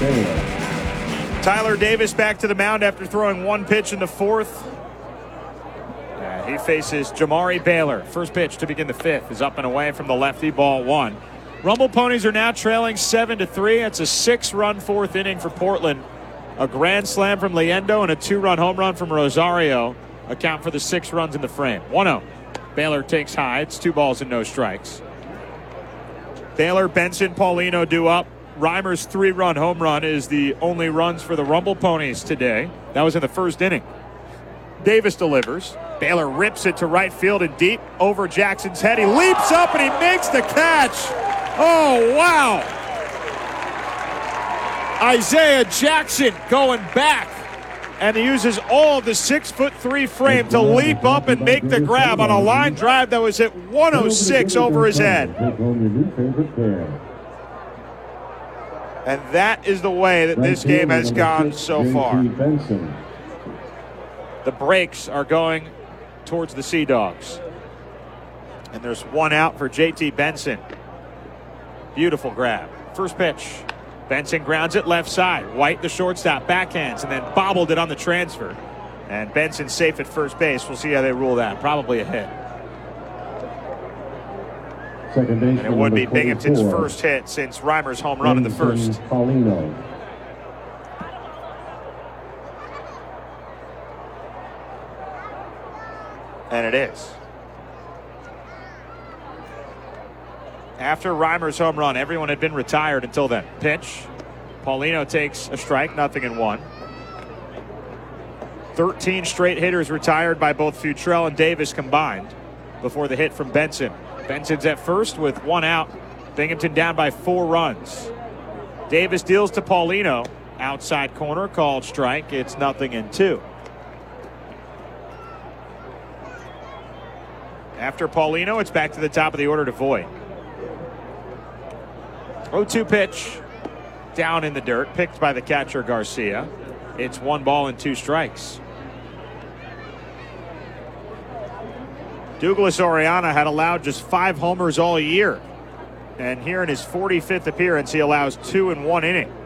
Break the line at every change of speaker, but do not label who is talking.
Tyler Davis back to the mound after throwing one pitch in the fourth. And he faces Jamari Baylor. First pitch to begin the fifth is up and away from the lefty, ball one. Rumble Ponies are now trailing 7-3. It's a 6-run fourth inning for Portland. A grand slam from Leyendo and a 2-run home run from Rosario account for the 6 runs in the frame. 1-0. Baylor takes high. It's 2 balls and no strikes. Baylor, Benson, Paulino due up. Reimer's 3-run home run is the only runs for the Rumble Ponies today. That was in the first inning. Davis delivers. Baylor rips it to right field and deep over Jackson's head. He leaps up and he makes the catch. Oh, wow. Isaiah Jackson going back. And he uses all of the 6'3" frame to leap up and make the grab on a line drive that was at 106 over his head. And that is the way that this game has gone so far. The breaks are going towards the Sea Dogs. And there's one out for JT Benson. Beautiful grab. First pitch. Benson grounds it left side. White, the shortstop, backhands, and then bobbled it on the transfer. And Benson safe at first base. We'll see how they rule that. Probably a hit.
Second base,
and it would be Binghamton's first hit since Reimer's home run in the first.
Paulino.
And it is. After Reimer's home run, everyone had been retired until then. Pitch. Paulino takes a strike, 0-1. 13 straight hitters retired by both Futrell and Davis combined before the hit from Benson. Benson's at first with one out. Binghamton down by 4 runs. Davis deals to Paulino. Outside corner, called strike. It's 0-2. After Paulino, it's back to the top of the order to Voit. 0-2 pitch. Down in the dirt. Picked by the catcher, Garcia. It's 1 ball and 2 strikes. Douglas Oriana had allowed just 5 homers all year. And here in his 45th appearance, he allows 2 in 1 inning.